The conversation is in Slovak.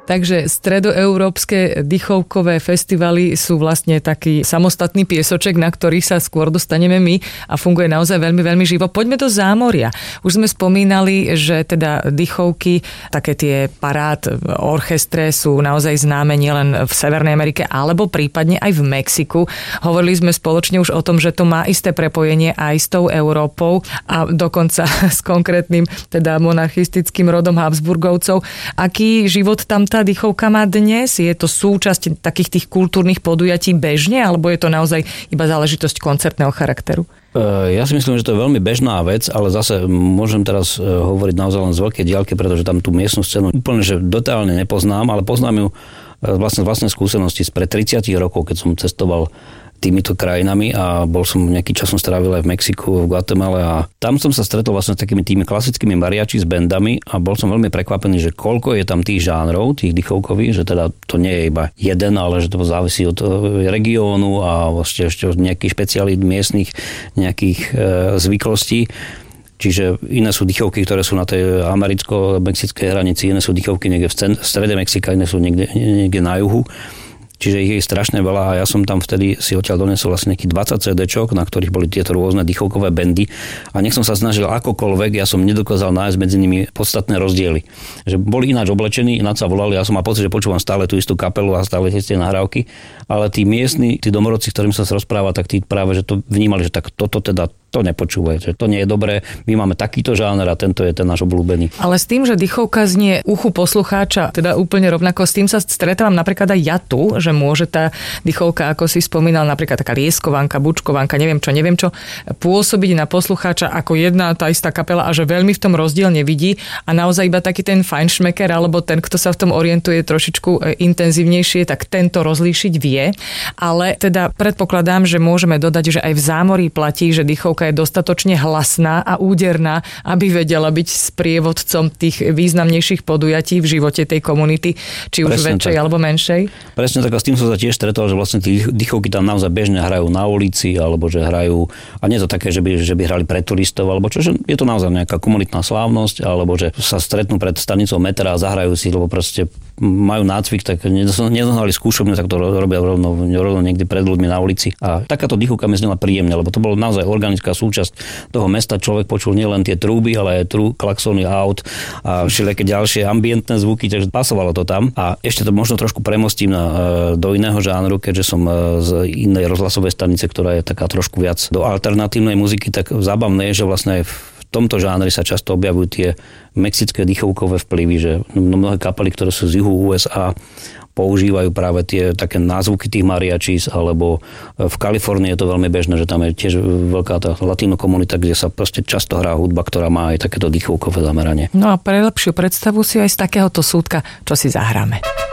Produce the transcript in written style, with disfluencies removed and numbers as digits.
Takže stredoeurópske dychovkové festivaly sú vlastne taký samostatný piesoček, na ktorý sa skôr dostaneme my a funguje naozaj veľmi, veľmi živo. Poďme do zámoria. Už sme spomínali, že teda dychovky, také tie parád orchestre sú naozaj známe nielen v Severnej Amerike, alebo prípadne aj v Mexiku. Hovorili sme spoločne už o tom, že to má isté prepojenie aj s tou Európou a dokonca s konkrétnym teda monarchistickým rodom Habsburgovcov. Aký život tam tá dychovka má dnes? Je to súčasť takých tých kultúrnych podujatí bežne, alebo je to naozaj iba záležitosť koncertného charakteru? Ja si myslím, že to je veľmi bežná vec, ale zase môžem teraz hovoriť naozaj len z veľkej diaľky, pretože tam tú miestnu scénu úplne že detailne nepoznám, ale poznám ju vlastne skúsenosti spred 30 rokov, keď som cestoval týmito krajinami a bol som nejaký čas som strávil aj v Mexiku, v Guatemale a tam som sa stretol vlastne s takými tými klasickými mariachi s bandami a bol som veľmi prekvapený, že koľko je tam tých žánrov, tých dychovkových, že teda to nie je iba jeden, ale že to závisí od regiónu a vlastne ešte od nejakých špecialít miestnych nejakých zvyklostí. Čiže iné sú dychovky, ktoré sú na tej americko-mexickej hranici, iné sú dychovky niekde v strede Mexika, iné sú niekde na juhu. Čiže ich je strašne veľa a ja som tam vtedy si odtiaľ donesol vlastne nejakých 20 CD-čok, na ktorých boli tieto rôzne dychovkové bandy a nech som sa snažil akokoľvek, ja som nedokázal nájsť medzi nimi podstatné rozdiely. Že boli ináč oblečení, ináč sa volali, ja som mal pocit, že počúvam stále tú istú kapelu a stále tie nahrávky, ale tí miestni, tí domorodci, s ktorým sa rozpráva, tak tí práve, že to vnímali, že tak toto teda to nepočúvajte, to nie je dobré, my máme takýto žáner a tento je ten náš obľúbený. Ale s tým, že dychovka znie uchu poslucháča, teda úplne rovnako, s tým sa stretávam napríklad aj ja tu, že môže tá dychovka, ako si spomínal, napríklad taká rieskovanka, bučkovanka, neviem čo, pôsobiť na poslucháča ako jedna tá istá kapela a že veľmi v tom rozdiel nevidí a naozaj iba taký ten fajnšmeker alebo ten, kto sa v tom orientuje trošičku intenzívnejšie, tak tento rozlíšiť vie. Ale teda predpokladám, že môžeme dodať, že aj v zámorí platí, že dychovka je dostatočne hlasná a úderná, aby vedela byť sprievodcom tých významnejších podujatí v živote tej komunity, či už presne väčšej tak, alebo menšej. Presne tak, a s tým som sa tiež stretol, že vlastne tí dychovky tam naozaj bežne hrajú na ulici, alebo že hrajú, a nie to také, že by hrali pre turistov, alebo čo, že je to naozaj nejaká komunitná slávnosť, alebo že sa stretnú pred stanicou metra a zahrajú si, lebo proste majú nácvik, tak nedohnali skúšobne, tak to robia rovno niekde pred ľuďmi na ulici. A takáto dychovka mi znela príjemne, lebo to bolo naozaj organická súčasť toho mesta. Človek počul nielen tie trúby, ale aj klaxóny aut a všelijaké ďalšie ambientné zvuky, takže pasovalo to tam. A ešte to možno trošku premostím do iného žánru, keďže som z inej rozhlasovej stanice, ktorá je taká trošku viac do alternatívnej muziky, tak zábavné je, že vlastne aj v tomto žánri sa často objavujú tie mexické dychovkové vplyvy, že mnohé kapely, ktoré sú z juhu USA, používajú práve tie také názvuky tých mariachis, alebo v Kalifornii je to veľmi bežné, že tam je tiež veľká tá latino komunita, kde sa proste často hrá hudba, ktorá má aj takéto dychovkové zameranie. No a pre lepšiu predstavu si aj z takéhoto súdka, čo si zahráme.